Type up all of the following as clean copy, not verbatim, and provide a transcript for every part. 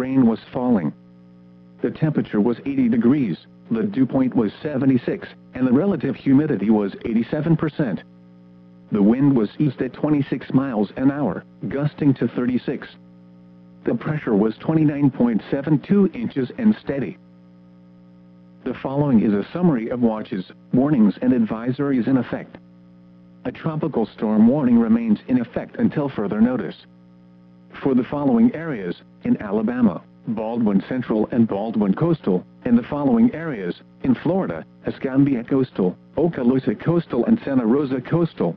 rain was falling. The temperature was 80 degrees, the dew point was 76, and the relative humidity was 87%. The wind was east at 26 miles an hour, gusting to 36. The pressure was 29.72 inches and steady. The following is a summary of watches, warnings and advisories in effect. A tropical storm warning remains in effect until further notice. For the following areas, in Alabama, Baldwin Central and Baldwin Coastal, and the following areas, in Florida, Escambia Coastal, Okaloosa Coastal and Santa Rosa Coastal.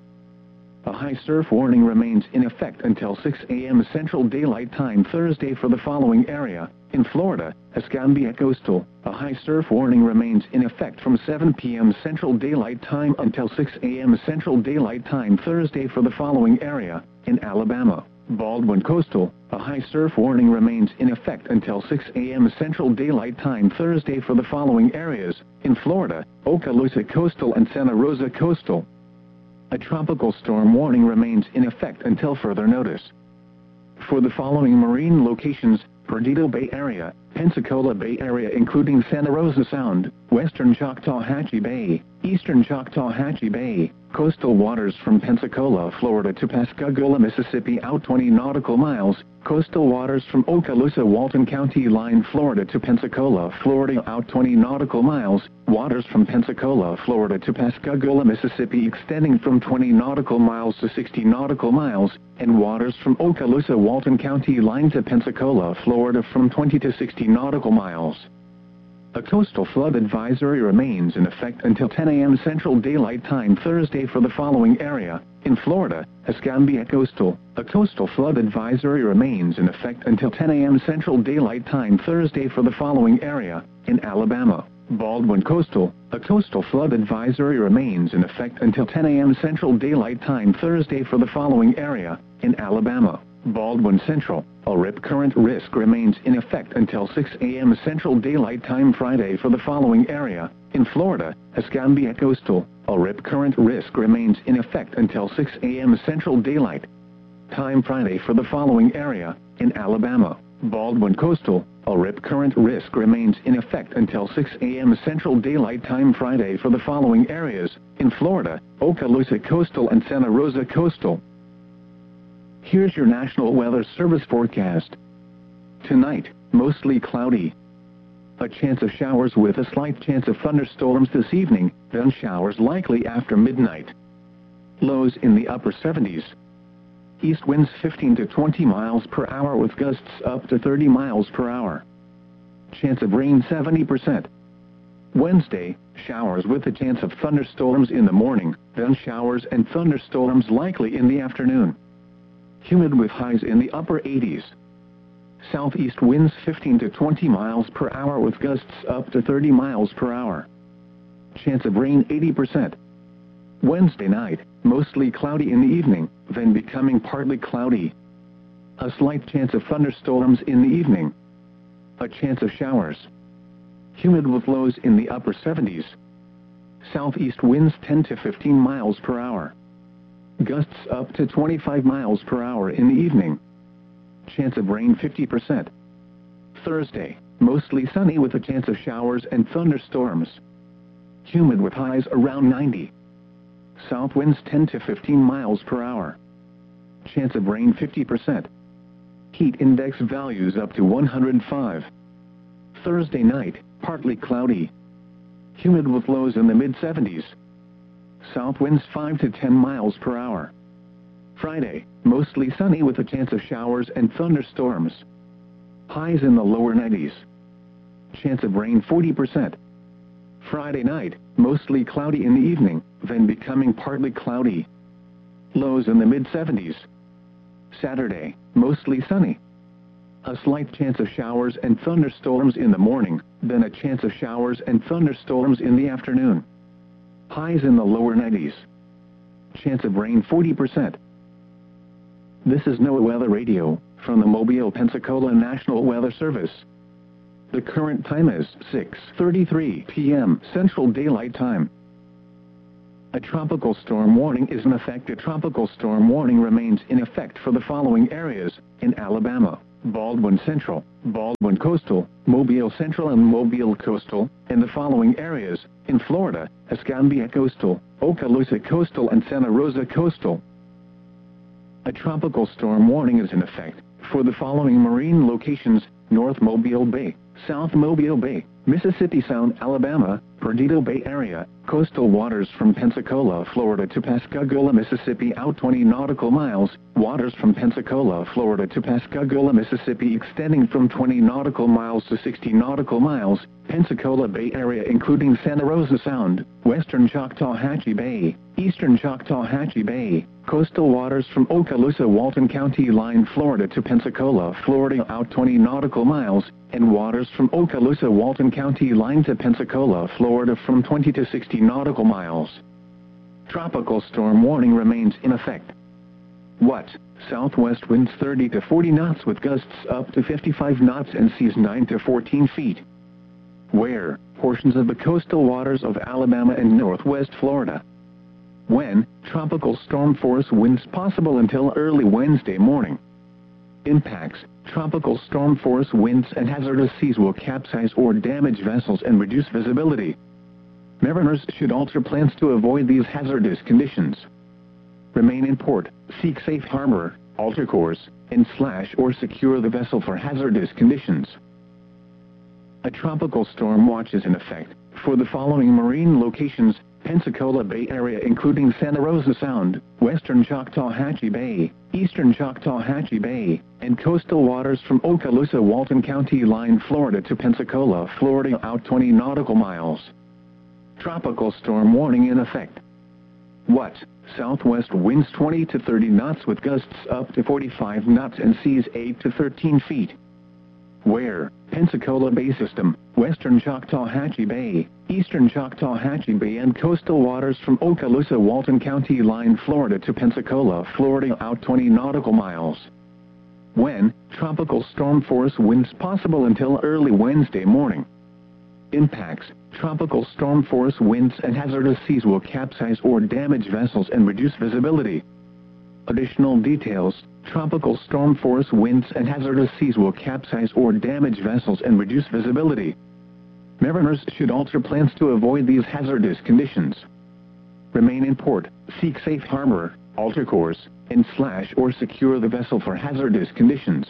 A high surf warning remains in effect until 6 a.m. Central Daylight Time Thursday for the following area. In Florida, Escambia Coastal, a high surf warning remains in effect from 7 p.m. Central Daylight Time until 6 a.m. Central Daylight Time Thursday for the following area. In Alabama, Baldwin Coastal, a high surf warning remains in effect until 6 a.m. Central Daylight Time Thursday for the following areas. In Florida, Okaloosa Coastal and Santa Rosa Coastal. A tropical storm warning remains in effect until further notice. For the following marine locations, Perdido Bay Area, Pensacola Bay Area including Santa Rosa Sound, Western Choctawhatchee Bay, Eastern Choctawhatchee Bay, coastal waters from Pensacola, Florida to Pascagoula, Mississippi out 20 nautical miles, coastal waters from Okaloosa Walton County line, Florida to Pensacola, Florida out 20 nautical miles, waters from Pensacola, Florida to Pascagoula, Mississippi extending from 20 nautical miles to 60 nautical miles, and waters from Okaloosa Walton County line to Pensacola, Florida from 20 to 60 nautical miles. A coastal flood advisory remains in effect until 10 a.m. Central Daylight Time Thursday for the following area. In Florida, Escambia Coastal, a coastal flood advisory remains in effect until 10 a.m. Central Daylight Time Thursday for the following area. In Alabama, Baldwin Coastal, a coastal flood advisory remains in effect until 10 a.m. Central Daylight Time Thursday for the following area. In Alabama, Baldwin Central, a rip current risk remains in effect until 6 a.m. Central Daylight Time Friday for the following area. In Florida, Escambia Coastal, a rip current risk remains in effect until 6 a.m. Central Daylight Time Friday for the following area. In Alabama, Baldwin Coastal, a rip current risk remains in effect until 6 a.m. Central Daylight Time Friday for the following areas. In Florida, Okaloosa Coastal and Santa Rosa Coastal. Here's your National Weather Service forecast. Tonight, mostly cloudy. A chance of showers with a slight chance of thunderstorms this evening, then showers likely after midnight. Lows in the upper 70s. East winds 15 to 20 miles per hour with gusts up to 30 miles per hour. Chance of rain 70%. Wednesday, showers with a chance of thunderstorms in the morning, then showers and thunderstorms likely in the afternoon. Humid with highs in the upper 80s. Southeast winds 15 to 20 miles per hour with gusts up to 30 miles per hour. Chance of rain 80%. Wednesday night, mostly cloudy in the evening, then becoming partly cloudy. A slight chance of thunderstorms in the evening. A chance of showers. Humid with lows in the upper 70s. Southeast winds 10 to 15 miles per hour. Gusts up to 25 miles per hour in the evening. Chance of rain 50%. Thursday, mostly sunny with a chance of showers and thunderstorms. Humid with highs around 90. South winds 10 to 15 miles per hour. Chance of rain 50%. Heat index values up to 105. Thursday night, partly cloudy. Humid with lows in the mid-70s. South winds 5 to 10 miles per hour. Friday, mostly sunny with a chance of showers and thunderstorms. Highs in the lower 90s. Chance of rain 40%. Friday night, mostly cloudy in the evening, then becoming partly cloudy. Lows in the mid-70s. Saturday, mostly sunny. A slight chance of showers and thunderstorms in the morning, then a chance of showers and thunderstorms in the afternoon. Highs in the lower 90s. Chance of rain 40%. This is NOAA Weather Radio, from the Mobile, Pensacola National Weather Service. The current time is 6:33 p.m. Central Daylight Time. A tropical storm warning is in effect. A tropical storm warning remains in effect for the following areas. In Alabama, Baldwin Central, Baldwin Coastal, Mobile Central and Mobile Coastal, and the following areas, in Florida, Escambia Coastal, Okaloosa Coastal and Santa Rosa Coastal. A tropical storm warning is in effect for the following marine locations: North Mobile Bay, South Mobile Bay, Mississippi Sound, Alabama, Perdido Bay Area, coastal waters from Pensacola, Florida to Pascagoula, Mississippi out 20 nautical miles, waters from Pensacola, Florida to Pascagoula, Mississippi extending from 20 nautical miles to 60 nautical miles, Pensacola Bay Area including Santa Rosa Sound, western Choctawhatchee Bay, eastern Choctawhatchee Bay, coastal waters from Okaloosa, Walton County line, Florida to Pensacola, Florida out 20 nautical miles, and waters from Okaloosa, Walton County line to Pensacola, Florida from 20 to 60 nautical miles. Tropical storm warning remains in effect. What? Southwest winds 30 to 40 knots with gusts up to 55 knots and seas 9 to 14 feet. Where? Portions of the coastal waters of Alabama and northwest Florida. When? Tropical storm force winds possible until early Wednesday morning. Impacts: tropical storm force winds and hazardous seas will capsize or damage vessels and reduce visibility. Mariners should alter plans to avoid these hazardous conditions. Remain in port, seek safe harbor, alter course, and slash or secure the vessel for hazardous conditions. A tropical storm watch is in effect for the following marine locations: Pensacola Bay Area including Santa Rosa Sound, western Choctawhatchee Bay, eastern Choctawhatchee Bay, and coastal waters from Okaloosa, Walton County line, Florida to Pensacola, Florida out 20 nautical miles. Tropical storm warning in effect. What? Southwest winds 20 to 30 knots with gusts up to 45 knots and seas 8 to 13 feet. Where? Pensacola Bay System, western Choctawhatchee Bay, eastern Choctawhatchee Bay and coastal waters from Okaloosa, Walton County line, Florida to Pensacola, Florida out 20 nautical miles. When? Tropical storm force winds possible until early Wednesday morning. Impacts: tropical storm force winds and hazardous seas will capsize or damage vessels and reduce visibility. Additional details: tropical storm force winds and hazardous seas will capsize or damage vessels and reduce visibility. Mariners should alter plans to avoid these hazardous conditions. Remain in port, seek safe harbor, alter course, and slash or secure the vessel for hazardous conditions.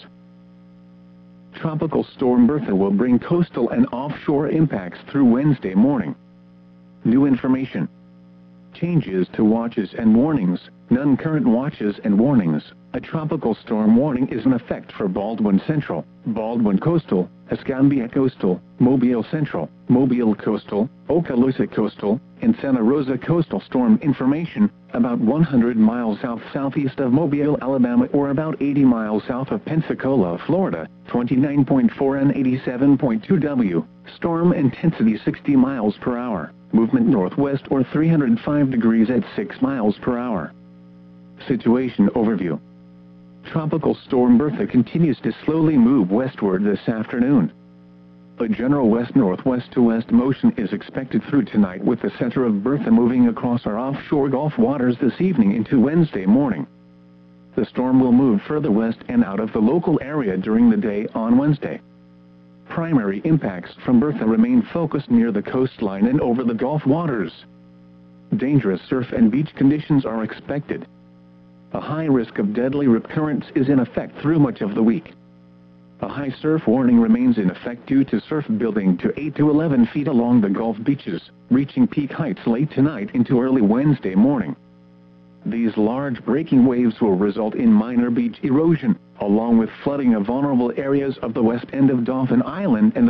Tropical storm Bertha will bring coastal and offshore impacts through Wednesday morning. New information. Changes to watches and warnings. None current watches and warnings. A tropical storm warning is in effect for Baldwin Central, Baldwin Coastal, Escambia Coastal, Mobile Central, Mobile Coastal, Okaloosa Coastal, and Santa Rosa Coastal. Storm information: about 100 miles south-southeast of Mobile, Alabama, or about 80 miles south of Pensacola, Florida, 29.4 and 87.2 W. Storm intensity 60 miles per hour. Movement northwest or 305 degrees at 6 miles per hour. Situation overview. Tropical storm Bertha continues to slowly move westward this afternoon. A general west-northwest to west motion is expected through tonight, with the center of Bertha moving across our offshore Gulf waters this evening into Wednesday morning. The storm will move further west and out of the local area during the day on Wednesday. Primary impacts from Bertha remain focused near the coastline and over the Gulf waters. Dangerous surf and beach conditions are expected. A high risk of deadly rip currents is in effect through much of the week. A high surf warning remains in effect due to surf building to 8 to 11 feet along the Gulf beaches, reaching peak heights late tonight into early Wednesday morning. These large breaking waves will result in minor beach erosion, along with flooding of vulnerable areas of the west end of Dauphin Island and the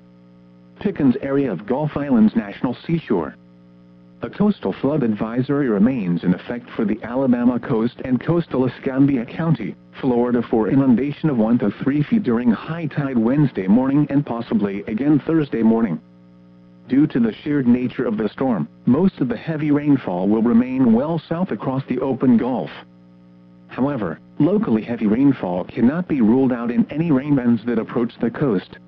Pickens area of Gulf Islands National Seashore. A coastal flood advisory remains in effect for the Alabama coast and coastal Escambia County, Florida, for inundation of 1 to 3 feet during high tide Wednesday morning and possibly again Thursday morning. Due to the sheer nature of the storm, most of the heavy rainfall will remain well south across the open Gulf. However, locally heavy rainfall cannot be ruled out in any rain bands that approach the coast.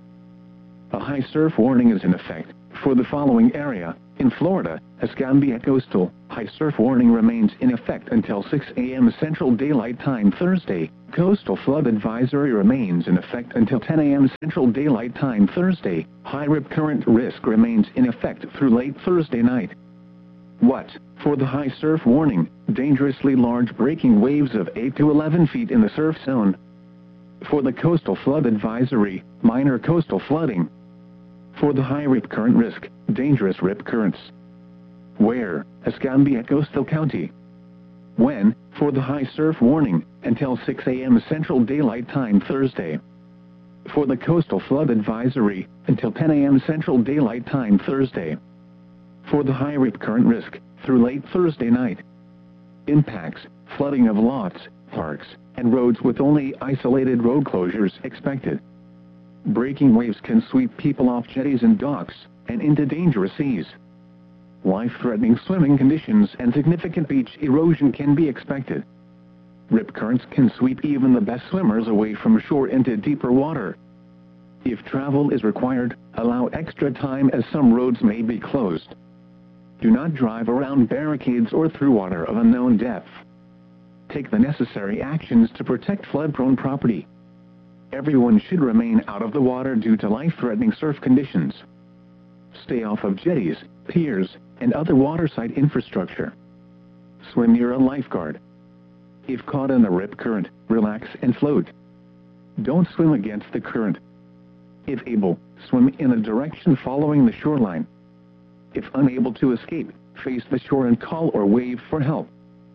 A high surf warning is in effect for the following area. In Florida, Escambia Coastal, high surf warning remains in effect until 6 a.m. Central Daylight Time Thursday. coastal flood advisory remains in effect until 10 a.m. Central Daylight Time Thursday. High rip current risk remains in effect through late Thursday night. What? For the high surf warning, dangerously large breaking waves of 8 to 11 feet in the surf zone. For the coastal flood advisory, minor coastal flooding. For the high rip current risk, dangerous rip currents. Where? Escambia Coastal County. When? For the high surf warning, until 6 a.m. Central Daylight Time Thursday. For the coastal flood advisory, until 10 a.m. Central Daylight Time Thursday. For the high rip current risk, through late Thursday night. Impacts, flooding of lots, parks, and roads with only isolated road closures expected. Breaking waves can sweep people off jetties and docks, and into dangerous seas. Life-threatening swimming conditions and significant beach erosion can be expected. Rip currents can sweep even the best swimmers away from shore into deeper water. If travel is required, allow extra time as some roads may be closed. Do not drive around barricades or through water of unknown depth. Take the necessary actions to protect flood-prone property. Everyone should remain out of the water due to life-threatening surf conditions. Stay off of jetties, piers, and other waterside infrastructure. Swim near a lifeguard. If caught in a rip current, relax and float. Don't swim against the current. If able, swim in a direction following the shoreline. If unable to escape, face the shore and call or wave for help.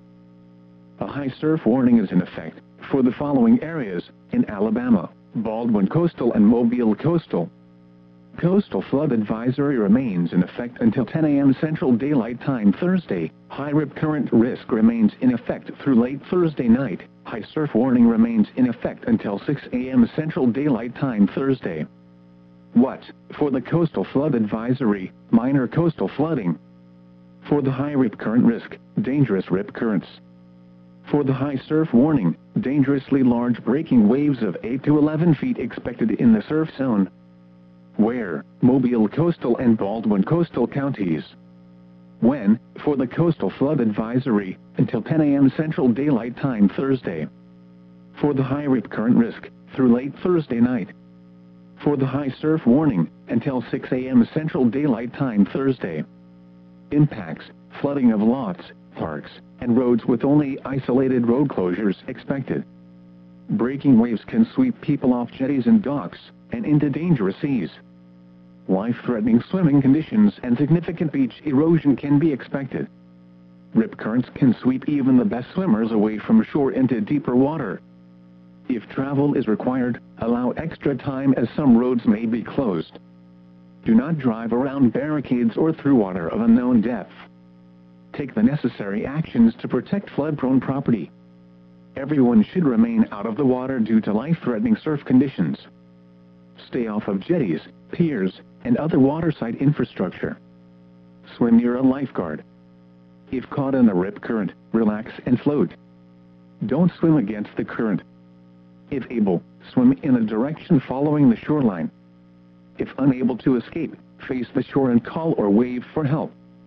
A high surf warning is in effect for the following areas in Alabama: Baldwin Coastal and Mobile Coastal. Coastal flood advisory remains in effect until 10 a.m. Central Daylight Time Thursday. High rip current risk remains in effect through late Thursday night. High surf warning remains in effect until 6 a.m. Central Daylight Time Thursday. What? For the coastal flood advisory, minor coastal flooding. For the high rip current risk, dangerous rip currents. For the high surf warning, dangerously large breaking waves of 8 to 11 feet expected in the surf zone. Where? Mobile Coastal and Baldwin Coastal Counties. When? For the coastal flood advisory, until 10 a.m. Central Daylight Time Thursday. For the high rip current risk, through late Thursday night. For the high surf warning, until 6 a.m. Central Daylight Time Thursday. Impacts, flooding of lots, parks, and roads with only isolated road closures expected. Breaking waves can sweep people off jetties and docks, and into dangerous seas. Life-threatening swimming conditions and significant beach erosion can be expected. Rip currents can sweep even the best swimmers away from shore into deeper water. If travel is required, allow extra time as some roads may be closed. Do not drive around barricades or through water of unknown depth. Take the necessary actions to protect flood-prone property. Everyone should remain out of the water due to life-threatening surf conditions. Stay off of jetties, piers, and other waterside infrastructure. Swim near a lifeguard. If caught in a rip current, relax and float. Don't swim against the current. If able, swim in a direction following the shoreline. If unable to escape, face the shore and call or wave for help.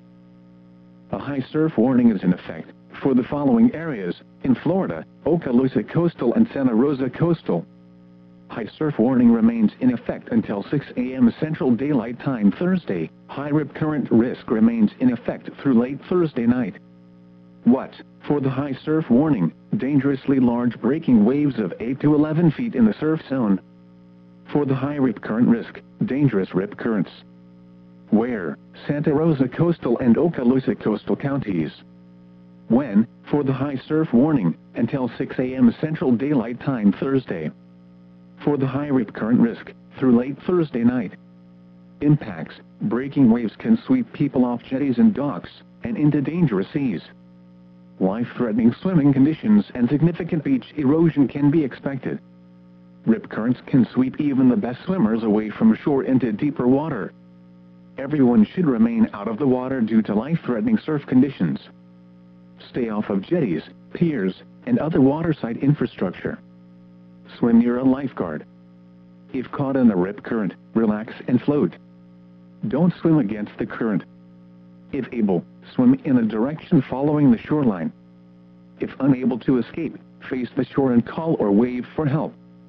A high surf warning is in effect for the following areas in Florida: Okaloosa Coastal and Santa Rosa Coastal. High surf warning remains in effect until 6 a.m. Central Daylight Time Thursday. High rip current risk remains in effect through late Thursday night. What? For the high surf warning, dangerously large breaking waves of 8 to 11 feet in the surf zone. For the high rip current risk, dangerous rip currents. Where? Santa Rosa Coastal and Okaloosa Coastal Counties. When? For the high surf warning, until 6 a.m. Central Daylight Time Thursday. For the high rip current risk, through late Thursday night. Impacts, breaking waves can sweep people off jetties and docks, and into dangerous seas. Life-threatening swimming conditions and significant beach erosion can be expected. Rip currents can sweep even the best swimmers away from shore into deeper water. Everyone should remain out of the water due to life-threatening surf conditions. Stay off of jetties, piers, and other waterside infrastructure. Swim near a lifeguard. If caught in a rip current, relax and float. Don't swim against the current. If able, swim in a direction following the shoreline. If unable to escape, face the shore and call or wave for help.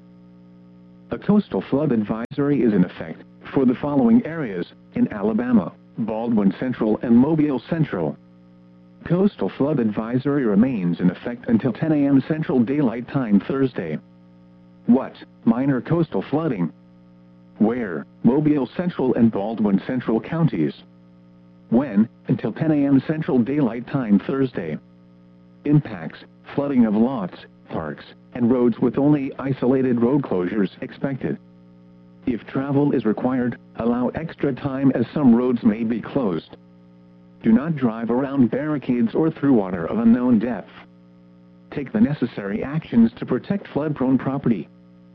A coastal flood advisory is in effect for the following areas in Alabama: Baldwin Central and Mobile Central. Coastal flood advisory remains in effect until 10 a.m. Central Daylight Time Thursday. What? Minor coastal flooding. Where? Mobile Central and Baldwin Central counties. When? Until 10 a.m. Central Daylight Time Thursday. Impacts: flooding of lots, parks, and roads with only isolated road closures expected. If travel is required, allow extra time as some roads may be closed. Do not drive around barricades or through water of unknown depth. Take the necessary actions to protect flood-prone property.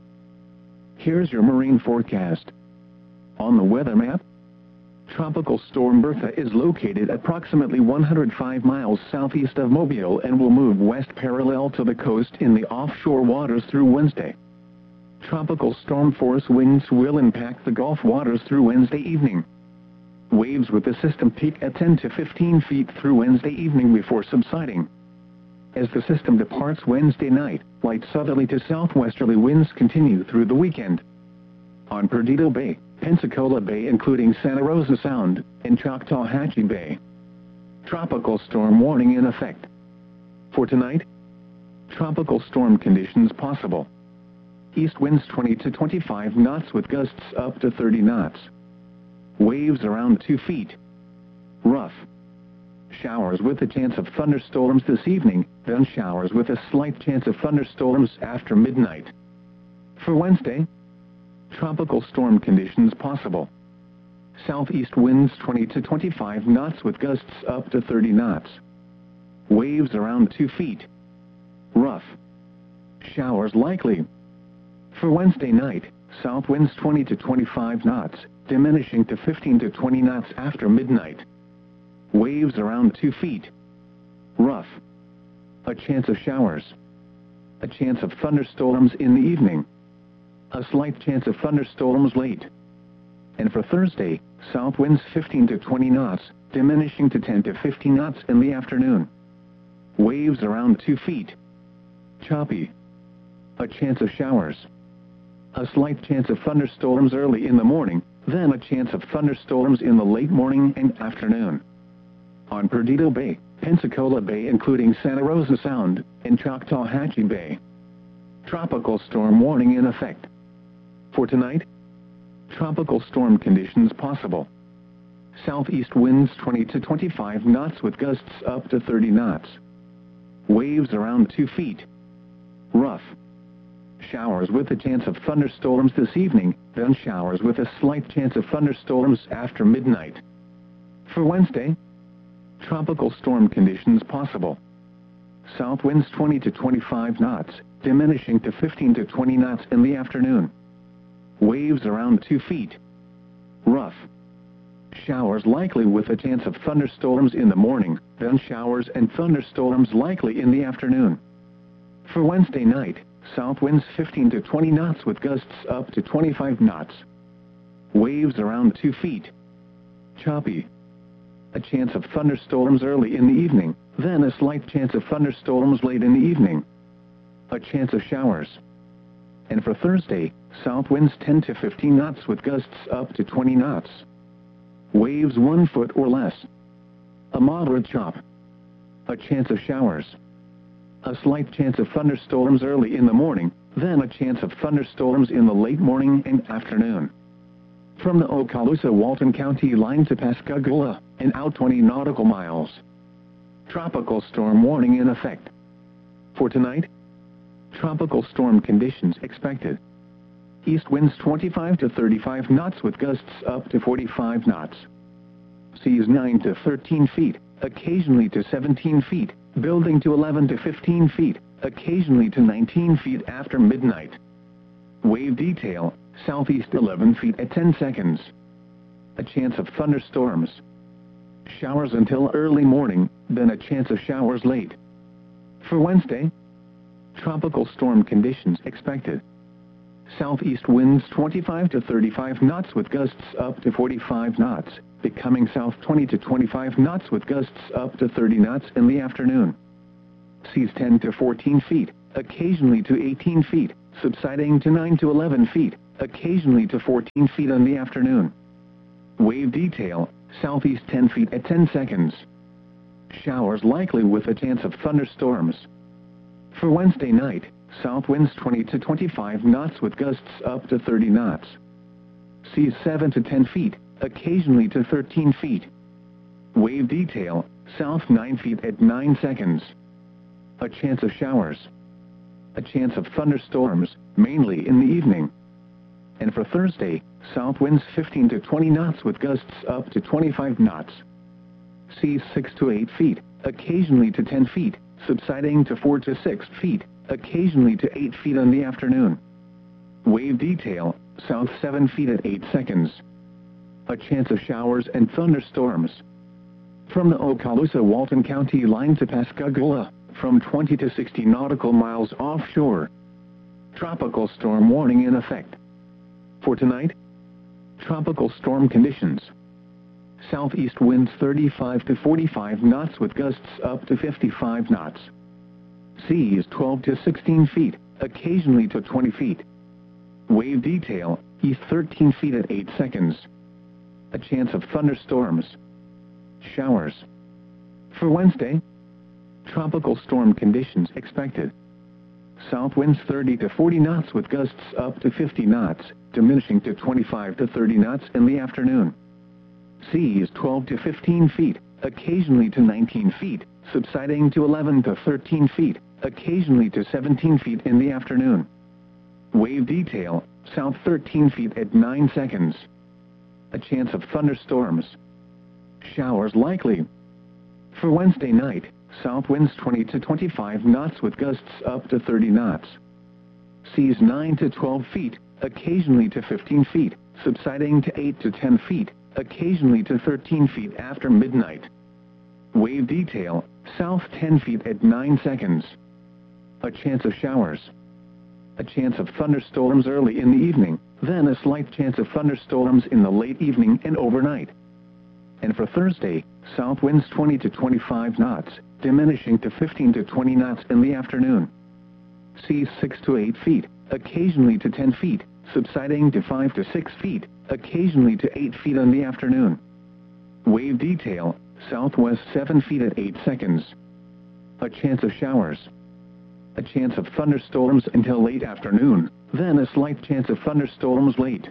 Here's your marine forecast. On the weather map, Tropical Storm Bertha is located approximately 105 miles southeast of Mobile and will move west parallel to the coast in the offshore waters through Wednesday. Tropical storm force winds will impact the Gulf waters through Wednesday evening. Waves with the system peak at 10 to 15 feet through Wednesday evening before subsiding. As the system departs Wednesday night, light southerly to southwesterly winds continue through the weekend. On Perdido Bay, Pensacola Bay including Santa Rosa Sound, and Choctawhatchee Bay. Tropical storm warning in effect. For tonight, tropical storm conditions possible. East winds 20 to 25 knots with gusts up to 30 knots. Waves around 2 feet. Rough. Showers with a chance of thunderstorms this evening, then showers with a slight chance of thunderstorms after midnight. For Wednesday, tropical storm conditions possible. Southeast winds 20 to 25 knots with gusts up to 30 knots. Waves around 2 feet. Rough. Showers likely. For Wednesday night, south winds 20 to 25 knots, diminishing to 15 to 20 knots after midnight. Waves around 2 feet. Rough. A chance of showers. A chance of thunderstorms in the evening. A slight chance of thunderstorms late. And for Thursday, south winds 15 to 20 knots, diminishing to 10 to 15 knots in the afternoon. Waves around 2 feet. Choppy. A chance of showers. A slight chance of thunderstorms early in the morning, then a chance of thunderstorms in the late morning and afternoon. On Perdido Bay, Pensacola Bay including Santa Rosa Sound, and Choctawhatchee Bay. Tropical storm warning in effect. For tonight, tropical storm conditions possible. Southeast winds 20 to 25 knots with gusts up to 30 knots. Waves around 2 feet. Rough. Showers with a chance of thunderstorms this evening, then showers with a slight chance of thunderstorms after midnight. For Wednesday, tropical storm conditions possible. South winds 20 to 25 knots, diminishing to 15 to 20 knots in the afternoon. Waves around 2 feet. Rough. Showers likely with a chance of thunderstorms in the morning, then showers and thunderstorms likely in the afternoon. For Wednesday night, south winds 15 to 20 knots with gusts up to 25 knots. Waves around 2 feet. Choppy. A chance of thunderstorms early in the evening, then a slight chance of thunderstorms late in the evening. A chance of showers. And for Thursday, south winds 10 to 15 knots with gusts up to 20 knots. Waves 1 foot or less. A moderate chop. A chance of showers. A slight chance of thunderstorms early in the morning, then a chance of thunderstorms in the late morning and afternoon. From the Okaloosa-Walton County line to Pascagoula, and out 20 nautical miles. Tropical storm warning in effect. For tonight, tropical storm conditions expected. East winds 25 to 35 knots with gusts up to 45 knots. Seas 9 to 13 feet, occasionally to 17 feet, building to 11 to 15 feet, occasionally to 19 feet after midnight. Wave detail, southeast 11 feet at 10 seconds. A chance of thunderstorms. Showers until early morning, then a chance of showers late. For Wednesday, tropical storm conditions expected. Southeast winds 25 to 35 knots with gusts up to 45 knots, becoming south 20 to 25 knots with gusts up to 30 knots in the afternoon. Seas 10 to 14 feet, occasionally to 18 feet, subsiding to 9 to 11 feet, occasionally to 14 feet in the afternoon. Wave detail, southeast 10 feet at 10 seconds. Showers likely with a chance of thunderstorms. For Wednesday night, south winds 20 to 25 knots with gusts up to 30 knots. Seas 7 to 10 feet, occasionally to 13 feet. Wave detail, south 9 feet at 9 seconds. A chance of showers. A chance of thunderstorms, mainly in the evening. And for Thursday, south winds 15 to 20 knots with gusts up to 25 knots. Seas 6 to 8 feet, occasionally to 10 feet, subsiding to 4 to 6 feet, occasionally to 8 feet in the afternoon. Wave detail, south 7 feet at 8 seconds. A chance of showers and thunderstorms. From the Okaloosa-Walton County line to Pascagoula, from 20 to 60 nautical miles offshore. Tropical storm warning in effect. For tonight, tropical storm conditions. Southeast winds 35 to 45 knots with gusts up to 55 knots. Seas 12 to 16 feet, occasionally to 20 feet. Wave detail, east 13 feet at 8 seconds. A chance of thunderstorms. Showers. For Wednesday, tropical storm conditions expected. South winds 30 to 40 knots with gusts up to 50 knots, diminishing to 25 to 30 knots in the afternoon. Seas 12 to 15 feet, occasionally to 19 feet, subsiding to 11 to 13 feet, occasionally to 17 feet in the afternoon. Wave detail, south 13 feet at 9 seconds. A chance of thunderstorms. Showers likely. For Wednesday night, south winds 20 to 25 knots with gusts up to 30 knots. Seas 9 to 12 feet, occasionally to 15 feet, subsiding to 8 to 10 feet, occasionally to 13 feet after midnight. Wave detail, south 10 feet at 9 seconds. A chance of showers. A chance of thunderstorms early in the evening, then a slight chance of thunderstorms in the late evening and overnight. And for Thursday, south winds 20 to 25 knots, diminishing to 15 to 20 knots in the afternoon. Seas 6 to 8 feet, occasionally to 10 feet, subsiding to 5 to 6 feet, occasionally to 8 feet in the afternoon. Wave detail, southwest 7 feet at 8 seconds. A chance of showers. A chance of thunderstorms until late afternoon, then a slight chance of thunderstorms late.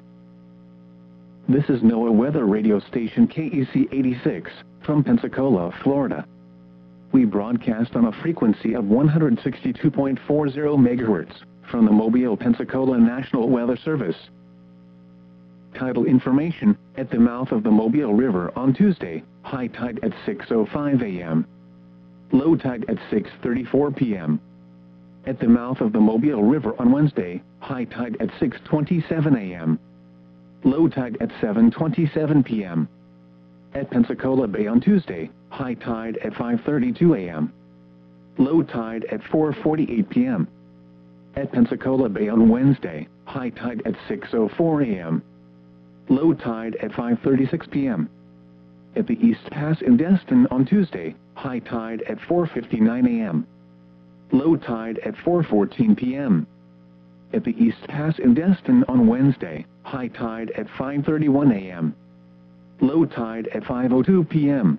This is NOAA Weather Radio Station KEC 86, from Pensacola, Florida. We broadcast on a frequency of 162.40 MHz, from the Mobile, Pensacola National Weather Service. Tidal information, at the mouth of the Mobile River on Tuesday, high tide at 6:05 a.m. Low tide at 6:34 p.m. At the mouth of the Mobile River on Wednesday, high tide at 6:27 a.m. Low tide at 7:27 p.m. At Pensacola Bay on Tuesday, high tide at 5:32 a.m. Low tide at 4:48 p.m. At Pensacola Bay on Wednesday, high tide at 6:04 a.m. Low tide at 5:36 p.m. At the East Pass in Destin on Tuesday, high tide at 4:59 a.m. Low tide at 4:14 p.m. At the East Pass in Destin on Wednesday, high tide at 5:31 a.m. Low tide at 5:02 p.m.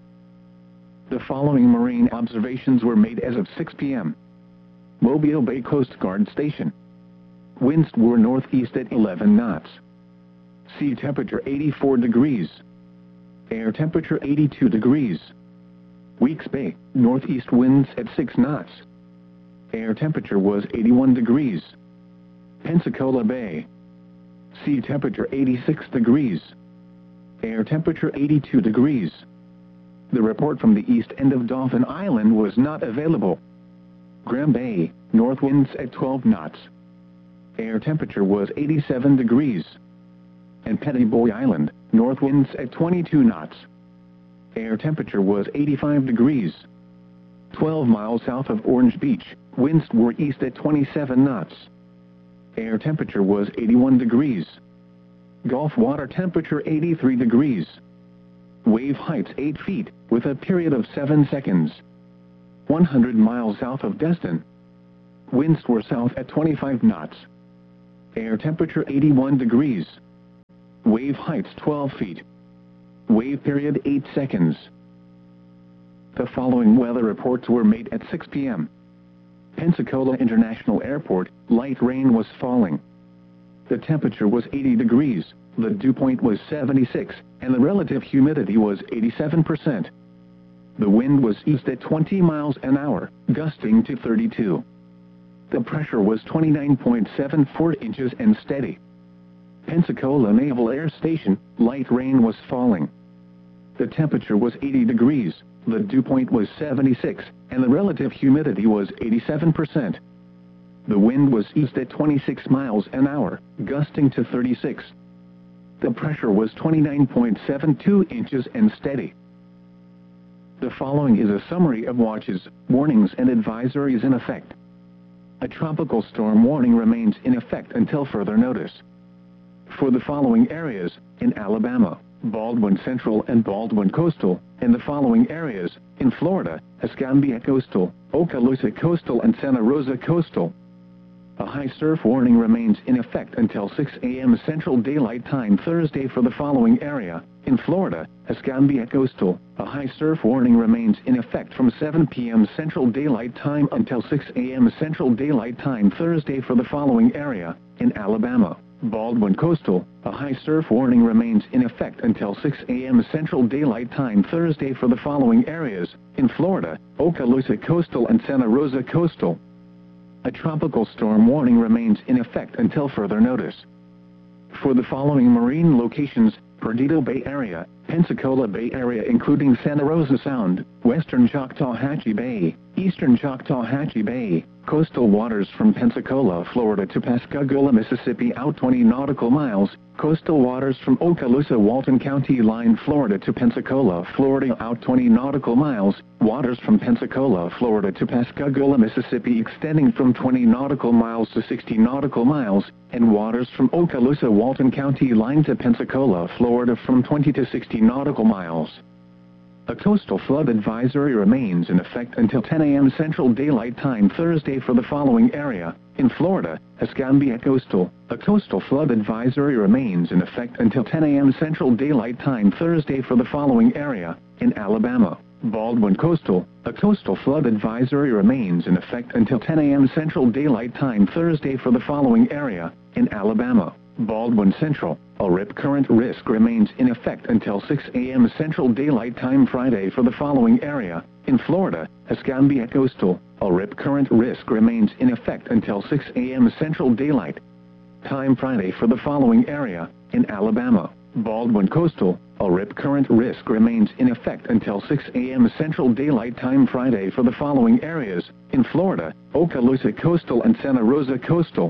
The following marine observations were made as of 6 p.m. Mobile Bay Coast Guard Station. Winds were northeast at 11 knots. Sea temperature 84 degrees. Air temperature 82 degrees. Weeks Bay, northeast winds at 6 knots. Air temperature was 81 degrees. Pensacola Bay. Sea temperature 86 degrees. Air temperature 82 degrees. The report from the east end of Dauphin Island was not available. Graham Bay, north winds at 12 knots. Air temperature was 87 degrees. And Petty Boy Island, north winds at 22 knots. Air temperature was 85 degrees. 12 miles south of Orange Beach, winds were east at 27 knots. Air temperature was 81 degrees. Gulf water temperature 83 degrees. Wave heights 8 feet, with a period of 7 seconds. 100 miles south of Destin. Winds were south at 25 knots. Air temperature 81 degrees. Wave heights 12 feet. Wave period 8 seconds. The following weather reports were made at 6 p.m. Pensacola International Airport, light rain was falling. The temperature was 80 degrees, the dew point was 76, and the relative humidity was 87%. The wind was east at 20 miles an hour, gusting to 32. The pressure was 29.74 inches and steady. Pensacola Naval Air Station, light rain was falling. The temperature was 80 degrees, the dew point was 76, and the relative humidity was 87%. The wind was east at 26 miles an hour, gusting to 36. The pressure was 29.72 inches and steady. The following is a summary of watches, warnings and advisories in effect. A tropical storm warning remains in effect until further notice. For the following areas, in Alabama, Baldwin Central and Baldwin Coastal, and the following areas, in Florida, Escambia Coastal, Okaloosa Coastal and Santa Rosa Coastal. A high surf warning remains in effect until 6 a.m. Central Daylight Time Thursday for the following area. In Florida, Escambia Coastal, a high surf warning remains in effect from 7 p.m. Central Daylight Time until 6 a.m. Central Daylight Time Thursday for the following area. In Alabama, Baldwin Coastal, a high surf warning remains in effect until 6 a.m. Central Daylight Time Thursday for the following areas. In Florida, Okaloosa Coastal and Santa Rosa Coastal. A tropical storm warning remains in effect until further notice. For the following marine locations, Perdido Bay Area, Pensacola Bay Area including Santa Rosa Sound, Western Choctawhatchee Bay, Eastern Choctawhatchee Bay, coastal waters from Pensacola, Florida to Pascagoula, Mississippi out 20 nautical miles, coastal waters from Okaloosa, Walton County line, Florida to Pensacola, Florida out 20 nautical miles, waters from Pensacola, Florida to Pascagoula, Mississippi extending from 20 nautical miles to 60 nautical miles, and waters from Okaloosa, Walton County line to Pensacola, Florida from 20 to 60 nautical miles. A coastal flood advisory remains in effect until 10 a.m. Central Daylight Time Thursday for the following area. In Florida, Escambia Coastal, a coastal flood advisory remains in effect until 10 a.m. Central Daylight Time Thursday for the following area. In Alabama, Baldwin Coastal, a coastal flood advisory remains in effect until 10 a.m. Central Daylight Time Thursday for the following area. In Alabama, Baldwin Central, a rip current risk remains in effect until 6 a.m. Central Daylight Time Friday for the following area. In Florida, Escambia Coastal, a rip current risk remains in effect until 6 a.m. Central Daylight Time Friday for the following area. In Alabama, Baldwin Coastal, a rip current risk remains in effect until 6 a.m. Central Daylight Time Friday for the following areas. In Florida, Okaloosa Coastal and Santa Rosa Coastal.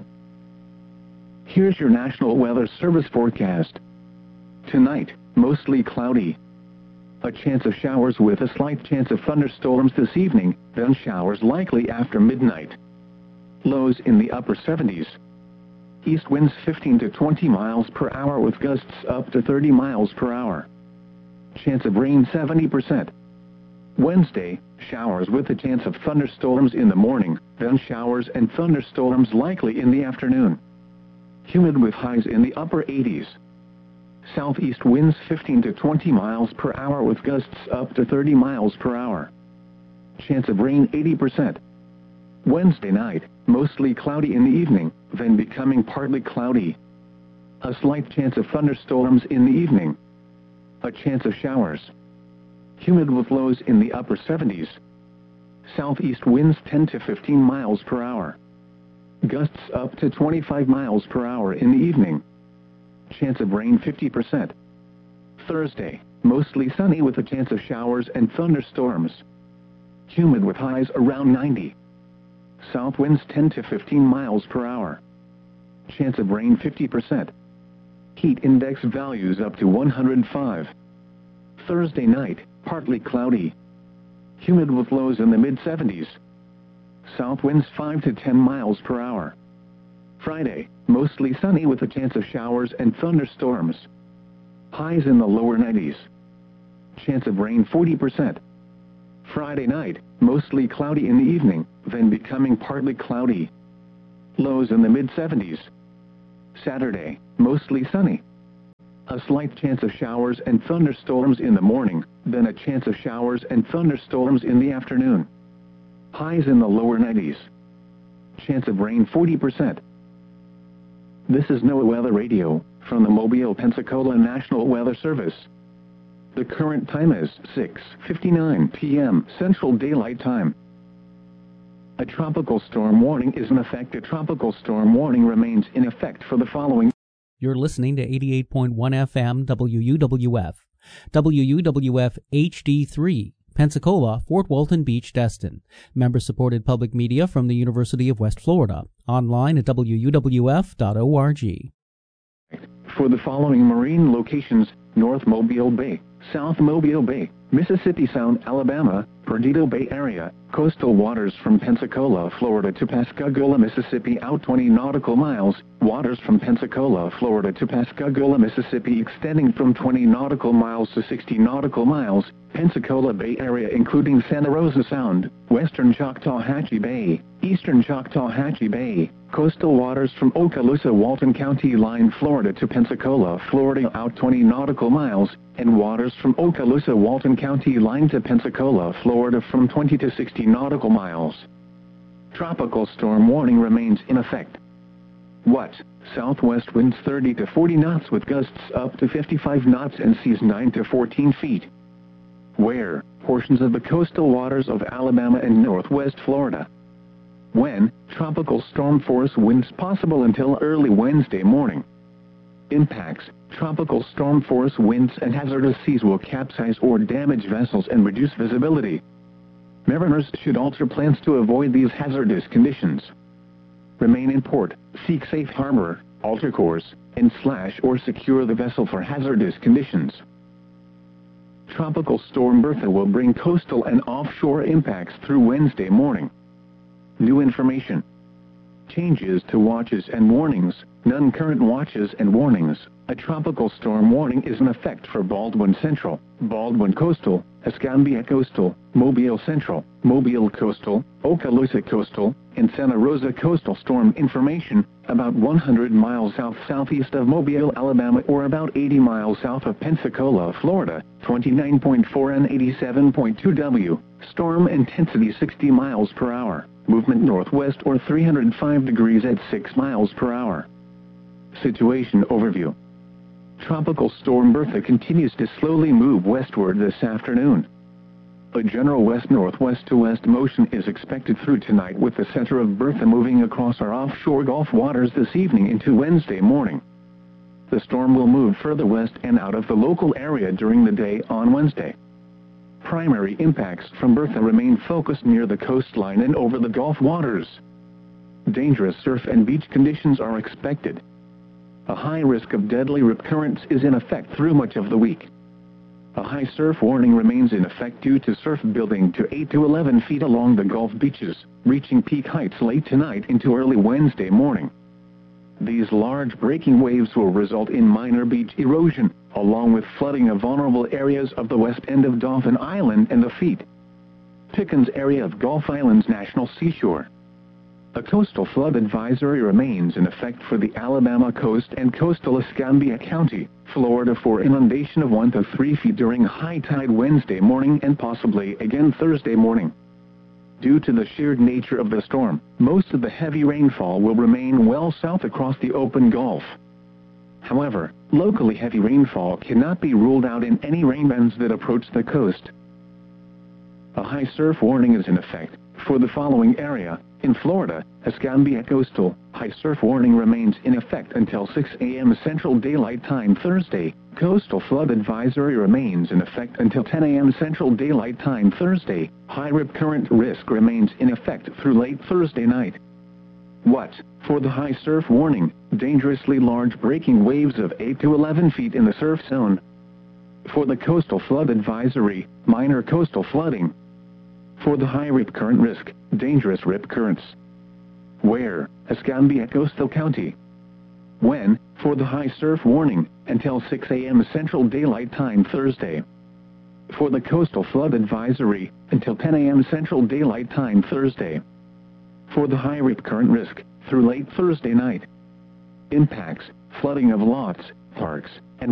Here's your National Weather Service forecast. Tonight, mostly cloudy. A chance of showers with a slight chance of thunderstorms this evening, then showers likely after midnight. Lows in the upper 70s. East winds 15 to 20 miles per hour with gusts up to 30 miles per hour. Chance of rain 70%. Wednesday, showers with a chance of thunderstorms in the morning, then showers and thunderstorms likely in the afternoon. Humid with highs in the upper 80s. Southeast winds 15 to 20 miles per hour with gusts up to 30 miles per hour. Chance of rain 80%. Wednesday night, mostly cloudy in the evening, then becoming partly cloudy. A slight chance of thunderstorms in the evening. A chance of showers. Humid with lows in the upper 70s. Southeast winds 10 to 15 miles per hour. Gusts up to 25 miles per hour in the evening. Chance of rain 50%. Thursday, mostly sunny with a chance of showers and thunderstorms. Humid with highs around 90. South winds 10 to 15 miles per hour. Chance of rain 50%. Heat index values up to 105. Thursday night, partly cloudy. Humid with lows in the mid-70s. South winds 5 to 10 miles per hour. Friday, mostly sunny with a chance of showers and thunderstorms. Highs in the lower 90s. Chance of rain 40%. Friday night, mostly cloudy in the evening, then becoming partly cloudy. Lows in the mid-70s. Saturday, mostly sunny. A slight chance of showers and thunderstorms in the morning, then a chance of showers and thunderstorms in the afternoon. Highs in the lower 90s. Chance of rain 40%. This is NOAA Weather Radio, from the Mobile, Pensacola National Weather Service. The current time is 6:59 p.m. Central Daylight Time. A tropical storm warning is in effect. A tropical storm warning remains in effect for the following. You're listening to 88.1 FM WUWF. WUWF HD3, Pensacola, Fort Walton Beach, Destin. Member-supported public media from the University of West Florida. Online at wuwf.org. For the following marine locations: North Mobile Bay, South Mobile Bay, Mississippi Sound, Alabama, Perdido Bay Area, coastal waters from Pensacola, Florida to Pascagoula, Mississippi out 20 nautical miles, waters from Pensacola, Florida to Pascagoula, Mississippi extending from 20 nautical miles to 60 nautical miles, Pensacola Bay Area including Santa Rosa Sound, western Choctawhatchee Bay, eastern Choctawhatchee Bay, coastal waters from Okaloosa, Walton County line, Florida to Pensacola, Florida out 20 nautical miles, and waters from Okaloosa, Walton County line to Pensacola, Florida from 20 to 60 nautical miles. Tropical storm warning remains in effect. What? Southwest winds 30 to 40 knots with gusts up to 55 knots and seas 9 to 14 feet. Where? Portions of the coastal waters of Alabama and northwest Florida. When? Tropical storm force winds possible until early Wednesday morning. Impacts: tropical storm force winds and hazardous seas will capsize or damage vessels and reduce visibility. Mariners should alter plans to avoid these hazardous conditions. Remain in port, seek safe harbor, alter course, and slash or secure the vessel for hazardous conditions. Tropical storm Bertha will bring coastal and offshore impacts through Wednesday morning. New information. Changes to watches and warnings. None current watches and warnings. A tropical storm warning is in effect for Baldwin Central, Baldwin Coastal, Escambia Coastal, Mobile Central, Mobile Coastal, Okaloosa Coastal, and Santa Rosa Coastal. Storm information: about 100 miles south-southeast of Mobile, Alabama, or about 80 miles south of Pensacola, Florida, 29.4 and 87.2 W. Storm intensity 60 miles per hour. Movement northwest or 305 degrees at 6 miles per hour. Situation overview. Tropical storm Bertha continues to slowly move westward this afternoon. A general west-northwest to west motion is expected through tonight, with the center of Bertha moving across our offshore Gulf waters this evening into Wednesday morning. The storm will move further west and out of the local area during the day on Wednesday. Primary impacts from Bertha remain focused near the coastline and over the Gulf waters. Dangerous surf and beach conditions are expected. A high risk of deadly rip currents is in effect through much of the week. A high surf warning remains in effect due to surf building to 8 to 11 feet along the Gulf beaches, reaching peak heights late tonight into early Wednesday morning. These large breaking waves will result in minor beach erosion, along with flooding of vulnerable areas of the west end of Dauphin Island and the Feet Pickens area of Gulf Islands National Seashore. A coastal flood advisory remains in effect for the Alabama coast and coastal Escambia County, Florida, for inundation of 1 to 3 feet during high tide Wednesday morning and possibly again Thursday morning. Due to the sheared nature of the storm, most of the heavy rainfall will remain well south across the open Gulf. However, locally heavy rainfall cannot be ruled out in any rain bands that approach the coast. A high surf warning is in effect for the following area. In Florida, Escambia Coastal, high surf warning remains in effect until 6 a.m. Central Daylight Time Thursday. Coastal flood advisory remains in effect until 10 a.m. Central Daylight Time Thursday. High rip current risk remains in effect through late Thursday night. What? For the high surf warning, dangerously large breaking waves of 8 to 11 feet in the surf zone. For the coastal flood advisory, minor coastal flooding. For the high rip current risk, dangerous rip currents. Where? Escambia Coastal County. When? For the high surf warning, until 6 a.m. Central Daylight Time Thursday. for the coastal flood advisory until 10 a.m. Central Daylight Time Thursday. For the high rip current risk through late Thursday night. Impacts, flooding of lots, parks, and